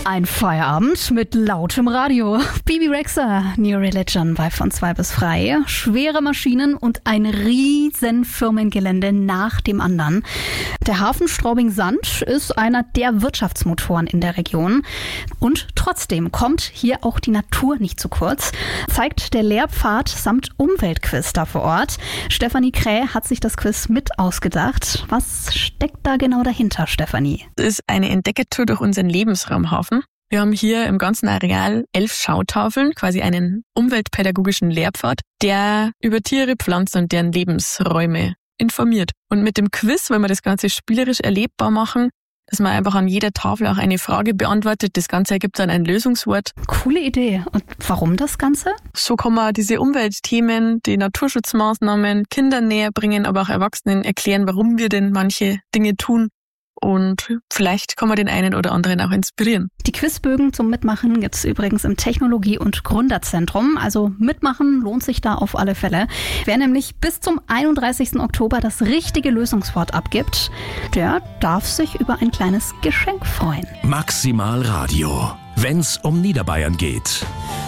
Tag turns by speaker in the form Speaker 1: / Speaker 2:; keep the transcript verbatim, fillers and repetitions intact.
Speaker 1: Ein Feierabend mit lautem Radio. Bibi Rexha, New Religion bei von zwei bis frei. Schwere Maschinen und ein riesen Firmengelände nach dem anderen. Der Hafen Straubing-Sand ist einer der Wirtschaftsmotoren in der Region. Und trotzdem kommt hier auch die Natur nicht zu kurz, zeigt der Lehrpfad samt Umweltquiz da vor Ort. Stefanie Kräh hat sich das Quiz mit ausgedacht. Was steckt da genau dahinter, Stefanie?
Speaker 2: Es ist eine Entdeckertour durch unseren Lebensraum Hafen. Wir haben hier im ganzen Areal elf Schautafeln, quasi einen umweltpädagogischen Lehrpfad, der über Tiere, Pflanzen und deren Lebensräume informiert. Und mit dem Quiz wollen wir das Ganze spielerisch erlebbar machen, dass man einfach an jeder Tafel auch eine Frage beantwortet. Das Ganze ergibt dann ein Lösungswort.
Speaker 1: Coole Idee. Und warum das Ganze?
Speaker 2: So kann man diese Umweltthemen, die Naturschutzmaßnahmen Kindern näher bringen, aber auch Erwachsenen erklären, warum wir denn manche Dinge tun. Und vielleicht kann man den einen oder anderen auch inspirieren.
Speaker 1: Die Quizbögen zum Mitmachen gibt's übrigens im Technologie- und Gründerzentrum. Also mitmachen lohnt sich da auf alle Fälle. Wer nämlich bis zum einunddreißigsten Oktober das richtige Lösungswort abgibt, der darf sich über ein kleines Geschenk freuen.
Speaker 3: Maximal Radio, wenn's um Niederbayern geht.